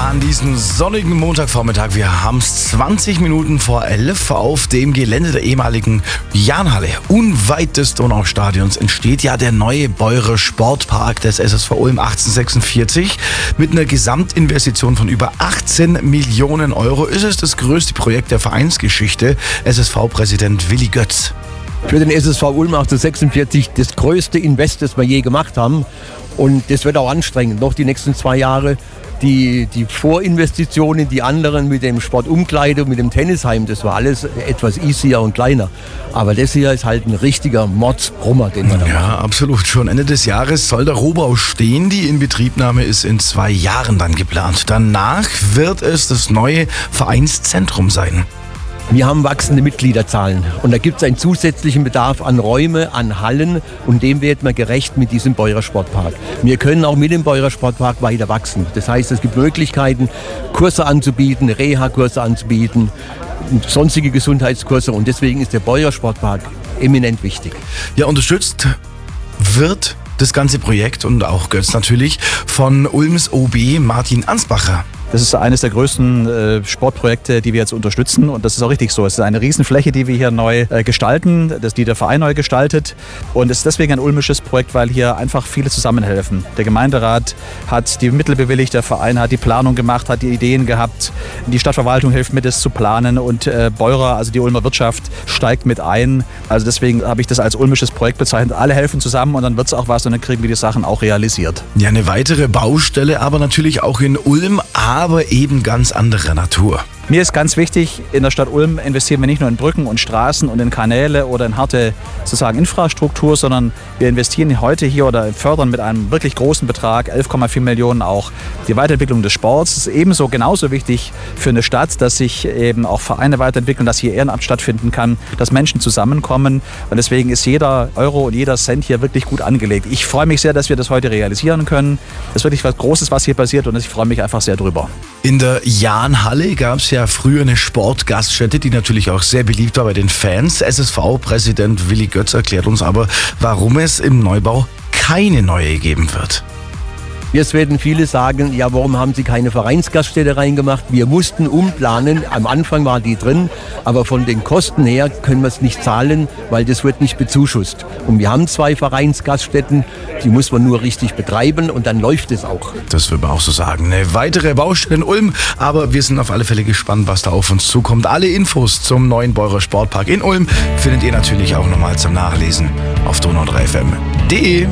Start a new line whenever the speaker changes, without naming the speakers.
an diesem sonnigen Montagvormittag. Wir haben es 20 Minuten vor 11 auf dem Gelände der ehemaligen Jahnhalle. Unweit des Donaustadions entsteht ja der neue Beurer Sportpark des SSV Ulm 1846. Mit einer Gesamtinvestition von über 18 Millionen Euro ist es das größte Projekt der Vereinsgeschichte. SSV-Präsident Willi Götz.
Für den SSV Ulm 1846 das größte Invest, das wir je gemacht haben. Und das wird auch anstrengend, noch die nächsten 2 Jahre. Die Vorinvestitionen, die anderen mit dem Sportumkleide, mit dem Tennisheim, das war alles etwas easier und kleiner. Aber das hier ist halt ein richtiger Mordsbrummer, den wir da machen.
Ja, absolut. Schon Ende des Jahres soll der Rohbau stehen. Die Inbetriebnahme ist in 2 Jahren dann geplant. Danach wird es das neue Vereinszentrum sein.
Wir haben wachsende Mitgliederzahlen und da gibt es einen zusätzlichen Bedarf an Räume, an Hallen und dem wird man gerecht mit diesem Beurer Sportpark. Wir können auch mit dem Beurer Sportpark weiter wachsen. Das heißt, es gibt Möglichkeiten, Kurse anzubieten, Reha-Kurse anzubieten, sonstige Gesundheitskurse und deswegen ist der Beurer Sportpark eminent wichtig.
Ja, unterstützt wird das ganze Projekt und auch Götz natürlich von Ulms OB Martin Ansbacher.
Das ist eines der größten Sportprojekte, die wir jetzt unterstützen und das ist auch richtig so. Es ist eine Riesenfläche, die wir hier neu gestalten, die der Verein neu gestaltet und es ist deswegen ein ulmisches Projekt, weil hier einfach viele zusammenhelfen. Der Gemeinderat hat die Mittel bewilligt, der Verein hat die Planung gemacht, hat die Ideen gehabt, die Stadtverwaltung hilft mit, es zu planen und Beurer, also die Ulmer Wirtschaft, steigt mit ein. Also deswegen habe ich das als ulmisches Projekt bezeichnet. Alle helfen zusammen und dann wird es auch was und dann kriegen wir die Sachen auch realisiert.
Ja, eine weitere Baustelle, aber natürlich auch in Ulm, aber eben ganz anderer Natur.
Mir ist ganz wichtig, in der Stadt Ulm investieren wir nicht nur in Brücken und Straßen und in Kanäle oder in harte sozusagen Infrastruktur, sondern wir investieren heute hier oder fördern mit einem wirklich großen Betrag, 11,4 Millionen auch, die Weiterentwicklung des Sports. Das ist ebenso genauso wichtig für eine Stadt, dass sich eben auch Vereine weiterentwickeln, dass hier Ehrenamt stattfinden kann, dass Menschen zusammenkommen und deswegen ist jeder Euro und jeder Cent hier wirklich gut angelegt. Ich freue mich sehr, dass wir das heute realisieren können. Das ist wirklich was Großes, was hier passiert und ich freue mich einfach sehr drüber.
In der Jahnhalle gab es ja früher eine Sportgaststätte, die natürlich auch sehr beliebt war bei den Fans. SSV-Präsident Willi Götz erklärt uns aber, warum es im Neubau keine neue geben wird.
Jetzt werden viele sagen, ja, warum haben Sie keine Vereinsgaststätte reingemacht? Wir mussten umplanen, am Anfang war die drin, aber von den Kosten her können wir es nicht zahlen, weil das wird nicht bezuschusst. Und wir haben 2 Vereinsgaststätten, die muss man nur richtig betreiben und dann läuft es auch.
Das würde man auch so sagen. Eine weitere Baustelle in Ulm, aber wir sind auf alle Fälle gespannt, was da auf uns zukommt. Alle Infos zum neuen Beurer Sportpark in Ulm findet ihr natürlich auch nochmal zum Nachlesen auf donau3fm.de.